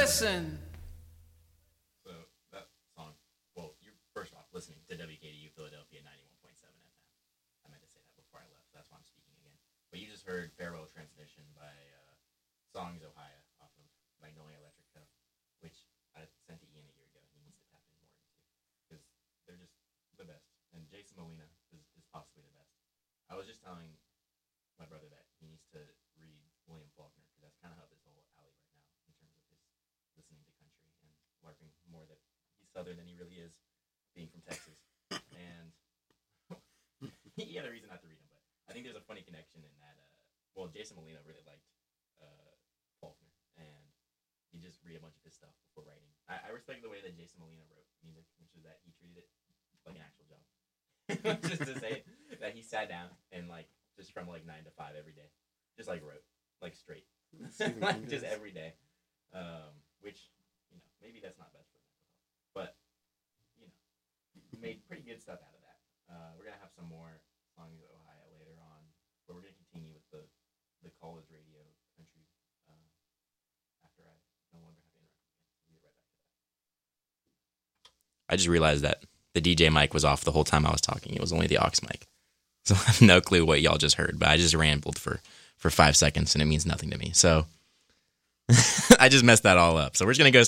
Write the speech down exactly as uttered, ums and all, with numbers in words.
listen. So that song, well, you're first off listening to W K D U Philadelphia ninety-one point seven F M. I meant to say that before I left. That's why I'm speaking again. But you just heard Farewell Transmission by uh, Songs Ohio off of Magnolia Electric Co., which I sent to Ian a year ago. He needs to tap in more into because they're just the best. And Jason Molina is, is possibly the best. I was just telling my brother that he needs to read William Faulkner because that's kind of up his whole alley right now in terms of his listening to country and learning more that he's Southern than he really is, being from Texas. And he had a reason not to read him, but I think there's a funny connection in that. Uh, well, Jason Molina really liked uh, Faulkner, and he just read a bunch of his stuff before writing. I, I respect the way that Jason Molina wrote music, which is that he treated it like an actual job. Just to say that he sat down and like just from like nine to five every day, just like wrote like straight, like just every day. Um, which you know maybe that's not best for mental health, but you know made pretty good stuff out of that. Uh, we're gonna have some more songs of Ohio later on, but we're gonna continue with the the college radio country uh, after I no longer have to interrupt again. We'll get right back to that. I just realized that the D J mic was off the whole time I was talking. It was only the aux mic. So I have no clue what y'all just heard, but I just rambled for, for five seconds and it means nothing to me. So I just messed that all up. So we're just going to go